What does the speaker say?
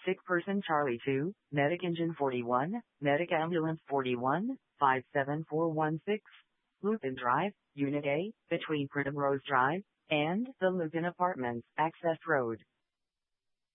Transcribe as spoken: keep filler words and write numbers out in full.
Sick person Charlie two, Medic Engine forty-one, Medic Ambulance forty-one, five seven four one six, Lupin Drive, Unit A, between Primrose Drive and the Lupin Apartments, Access Road.